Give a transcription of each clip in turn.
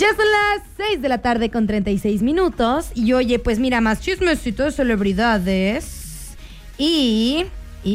Ya son las 6 de la tarde con 36 minutos. Y oye, pues mira, más chismecito de celebridades. Ay,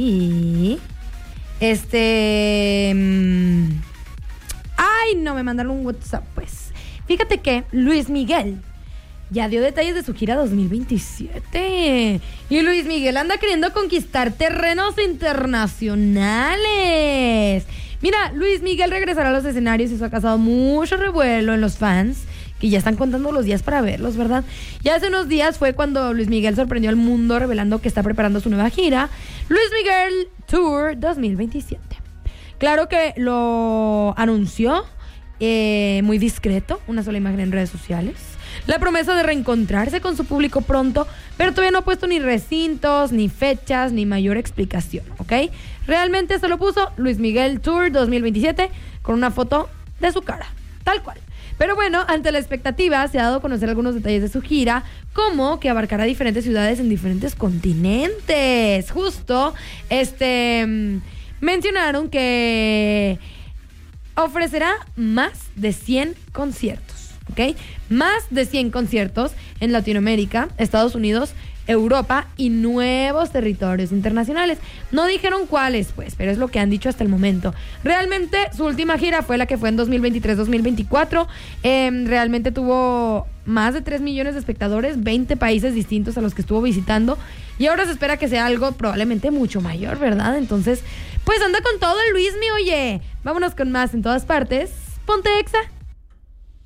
no, me mandaron un WhatsApp, pues. Fíjate que Luis Miguel ya dio detalles de su gira 2027. Y Luis Miguel anda queriendo conquistar terrenos internacionales. Mira, Luis Miguel regresará a los escenarios y eso ha causado mucho revuelo en los fans, que ya están contando los días para verlos, ¿verdad? Ya hace unos días fue cuando Luis Miguel sorprendió al mundo revelando que está preparando su nueva gira, Luis Miguel Tour 2027. Claro que lo anunció muy discreto, una sola imagen en redes sociales. La promesa de reencontrarse con su público pronto, pero todavía no ha puesto ni recintos, ni fechas, ni mayor explicación, ¿ok? Realmente se lo puso Luis Miguel Tour 2027 con una foto de su cara, tal cual. Pero bueno, ante la expectativa se ha dado a conocer algunos detalles de su gira, como que abarcará diferentes ciudades en diferentes continentes. Justo, mencionaron que ofrecerá más de 100 conciertos, ¿ok? Más de 100 conciertos en Latinoamérica, Estados Unidos, Europa y nuevos territorios internacionales. No dijeron cuáles, pues, pero es lo que han dicho hasta el momento. Realmente su última gira fue la que fue en 2023-2024. Realmente tuvo más de 3 millones de espectadores, 20 países distintos a los que estuvo visitando. Y ahora se espera que sea algo probablemente mucho mayor, ¿verdad? Entonces, pues anda con todo el Luismi, oye. Vámonos con más en todas partes. Ponte Exa.